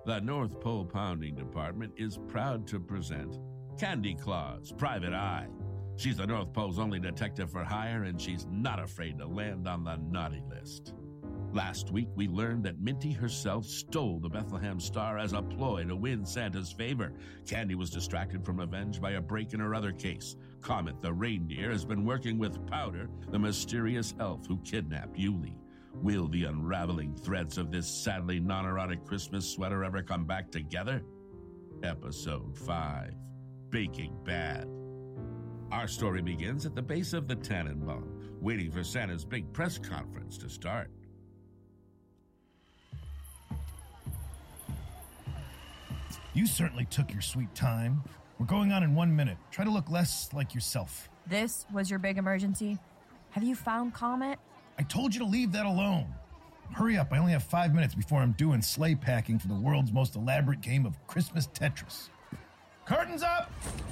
The North Pole Pounding Department is proud to present Candy Claus, Private Eye. She's the North Pole's only detective for hire, and she's not afraid to land on the naughty list. Last week, we learned that Minty herself stole the Bethlehem Star as a ploy to win Santa's favor. Candy was distracted from revenge by a break in her other case. Comet the reindeer has been working with Powder, the mysterious elf who kidnapped Yuli. Will the unraveling threads of this sadly non-erotic Christmas sweater ever come back together? Episode 5, Baking Bad. Our story begins at the base of the Tannenbaum, waiting for Santa's big press conference to start. You certainly took your sweet time. We're going on in 1 minute. Try to look less like yourself. This was your big emergency? Have you found Comet? I told you to leave that alone. Hurry up, I only have 5 minutes before I'm due in sleigh packing for the world's most elaborate game of Christmas Tetris. Curtains up!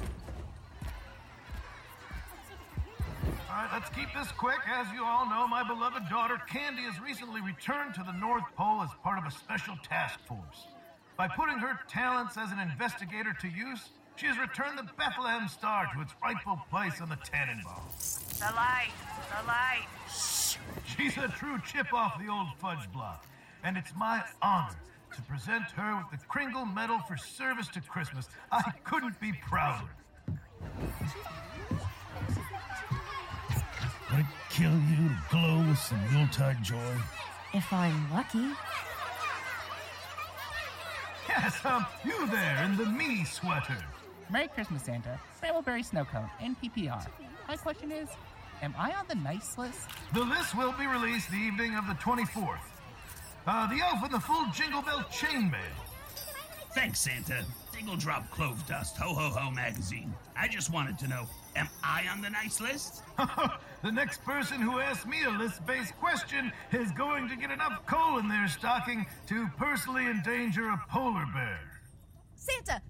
All right, let's keep this quick. As you all know, my beloved daughter Candy has recently returned to the North Pole as part of a special task force. By putting her talents as an investigator to use, she has returned the Bethlehem Star to its rightful place on the Tannenbaum. The light. She's a true chip off the old fudge block, and it's my honor to present her with the Kringle Medal for Service to Christmas. I couldn't be prouder. Would it kill you to glow with some Yuletide joy? If I'm lucky. Yes, you there in the me sweater. Merry Christmas, Santa. Brambleberry Snow Cone and PPR. My question is, am I on the nice list? The list will be released the evening of the 24th. The elf in the full Jingle Bell chainmail. Thanks, Santa. Dingle Drop Clove Dust, Ho Ho Ho magazine. I just wanted to know, am I on the nice list? The next person who asks me a list-based question is going to get enough coal in their stocking to personally endanger a polar bear. Santa!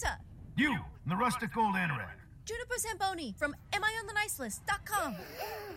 You, in the rustic old anorak. Juniper Zamboni from AmIOnTheNiceList.com.